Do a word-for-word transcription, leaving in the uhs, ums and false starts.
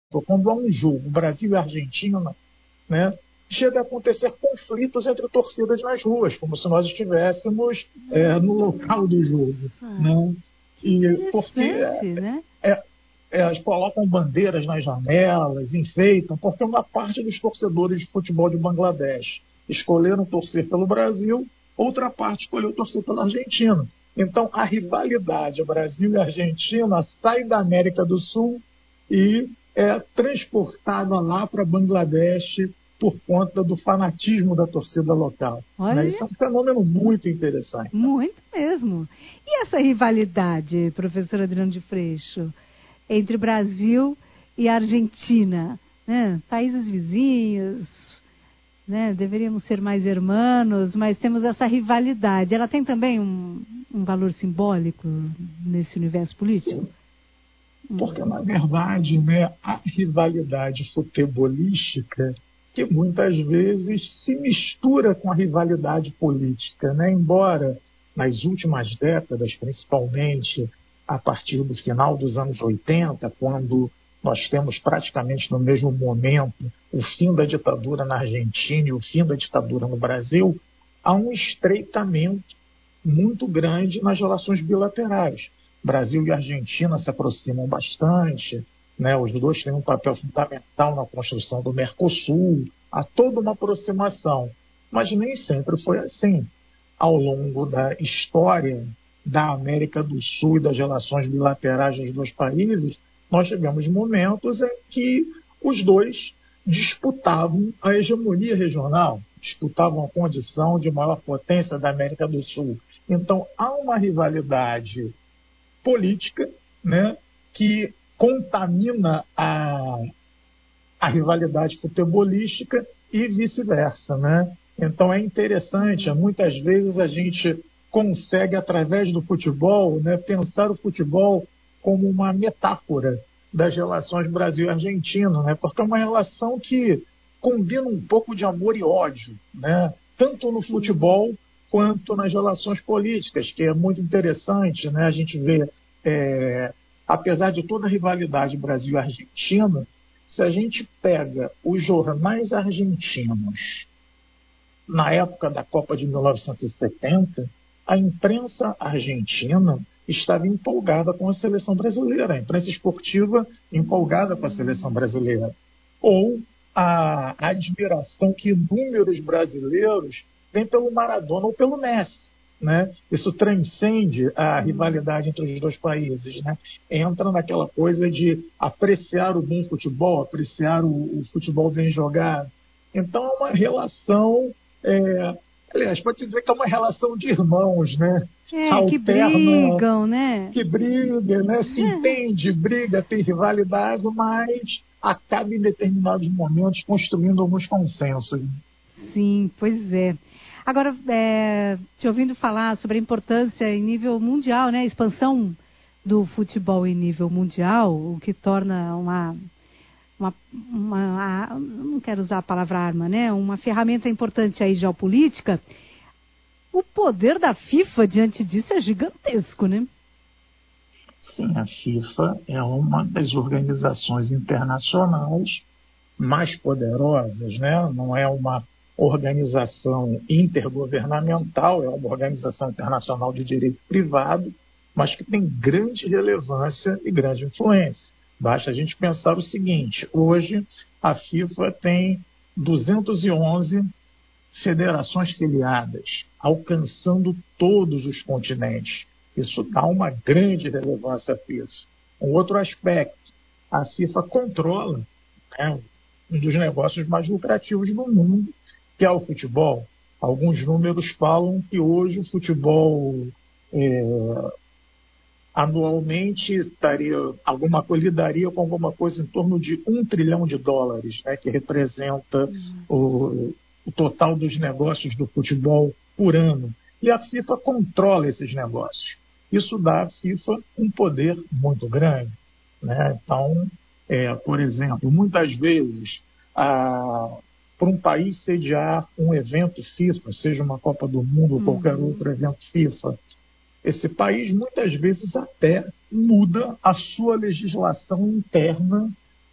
quando há um jogo, Brasil e Argentina, né, chega a acontecer conflitos entre torcidas nas ruas, como se nós estivéssemos é, no local do jogo. Né? E porque é, né? é, é, elas colocam bandeiras nas janelas, enfeitam, porque uma parte dos torcedores de futebol de Bangladesh escolheram torcer pelo Brasil, outra parte escolheu torcer pela Argentina. Então, a rivalidade Brasil e Argentina sai da América do Sul e é transportada lá para Bangladesh por conta do fanatismo da torcida local. Olha, né? Isso é um fenômeno muito interessante. Muito mesmo. E essa rivalidade, professor Adriano de Freixo, entre Brasil e Argentina, né? Países vizinhos, né? Deveríamos ser mais irmãos, mas temos essa rivalidade. Ela tem também um, um valor simbólico nesse universo político? Sim. Porque, na verdade, né, a rivalidade futebolística que muitas vezes se mistura com a rivalidade política, né? Embora nas últimas décadas, principalmente a partir do final dos anos oitenta, quando nós temos praticamente no mesmo momento o fim da ditadura na Argentina e o fim da ditadura no Brasil, há um estreitamento muito grande nas relações bilaterais. Brasil e Argentina se aproximam bastante, né? Os dois têm um papel fundamental na construção do Mercosul, há toda uma aproximação, mas nem sempre foi assim. Ao longo da história da América do Sul e das relações bilaterais dos dois países, nós tivemos momentos em que os dois disputavam a hegemonia regional, disputavam a condição de maior potência da América do Sul. Então, há uma rivalidade política, né, que contamina a, a rivalidade futebolística e vice-versa, né? Então é interessante, muitas vezes a gente consegue, através do futebol, né, pensar o futebol como uma metáfora das relações Brasil e Argentina, né? Porque é uma relação que combina um pouco de amor e ódio, né? Tanto no futebol quanto nas relações políticas, que é muito interessante, né? A gente vê, é, apesar de toda a rivalidade Brasil e Argentina, se a gente pega os jornais argentinos na época da Copa de mil novecentos e setenta, a imprensa argentina estava empolgada com a seleção brasileira, a imprensa esportiva empolgada com a seleção brasileira. Ou a admiração que inúmeros brasileiros têm pelo Maradona ou pelo Messi. Né? Isso transcende a rivalidade entre os dois países, né? Entra naquela coisa de apreciar o bom futebol, apreciar o, o futebol bem jogado. Então é uma relação, é, aliás, pode-se dizer que é uma relação de irmãos, né? É, Alterna, que brigam, né? Que briga, né? Se é. entende, briga, tem rivalidade, mas acaba em determinados momentos construindo alguns consensos. Sim, pois é. Agora, é, te ouvindo falar sobre a importância em nível mundial, né? A expansão do futebol em nível mundial, o que torna uma, uma, uma, não quero usar a palavra arma, né? Uma ferramenta importante aí geopolítica. O poder da FIFA diante disso é gigantesco, né? Sim, a FIFA é uma das organizações internacionais mais poderosas, né? Não é uma organização intergovernamental, é uma organização internacional de direito privado, mas que tem grande relevância e grande influência. Basta a gente pensar o seguinte: hoje a FIFA tem duzentas e onze federações filiadas, alcançando todos os continentes. Isso dá uma grande relevância à FIFA. Um outro aspecto, a FIFA controla, né, um dos negócios mais lucrativos do mundo, que é o futebol. Alguns números falam que hoje o futebol é, anualmente estaria, alguma coisa, lidaria com alguma coisa em torno de um trilhão de dólares, né, que representa uhum. o, o total dos negócios do futebol por ano. E a FIFA controla esses negócios. Isso dá à FIFA um poder muito grande. Né? Então, é, por exemplo, muitas vezes, a para um país sediar um evento FIFA, seja uma Copa do Mundo ou qualquer uhum. outro evento FIFA, esse país muitas vezes até muda a sua legislação interna